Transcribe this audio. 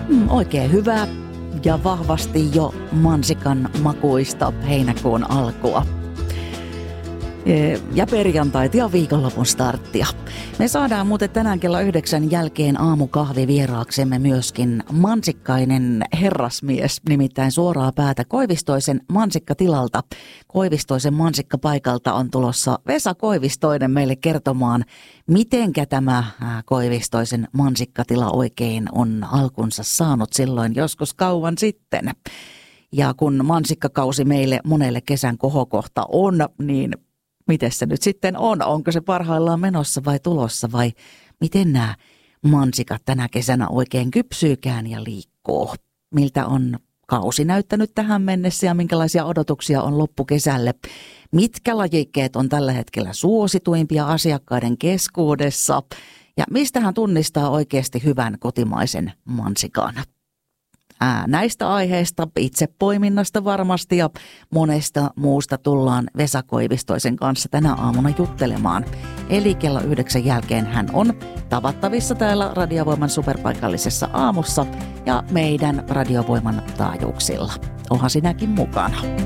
Oikein hyvää ja vahvasti jo mansikan makuista heinäkuun alkua. Ja perjantait ja viikonlopun starttia. Me saadaan muuten tänään kello 9 jälkeen aamukahvi vieraaksemme myöskin mansikkainen herrasmies, nimittäin suoraa päätä Koivistoisen mansikkatilalta. Koivistoisen mansikkapaikalta on tulossa Vesa Koivistoinen meille kertomaan, mitenkä tämä Koivistoisen mansikkatila oikein on alkunsa saanut silloin joskus kauan sitten. Ja kun mansikkakausi meille monelle kesän kohokohta on, niin miten se nyt sitten on? Onko se parhaillaan menossa vai tulossa vai miten nämä mansikat tänä kesänä oikein kypsyykään ja liikkuu? Miltä on kausi näyttänyt tähän mennessä ja minkälaisia odotuksia on loppukesälle? Mitkä lajikkeet on tällä hetkellä suosituimpia asiakkaiden keskuudessa? Ja mistä hän tunnistaa oikeasti hyvän kotimaisen mansikan? Näistä aiheista, itsepoiminnasta varmasti ja monesta muusta tullaan Vesa Koivistoisen kanssa tänä aamuna juttelemaan. Eli kello 9 jälkeen hän on tavattavissa täällä Radiovoiman superpaikallisessa aamussa ja meidän Radiovoiman taajuuksilla. Onhan sinäkin mukana.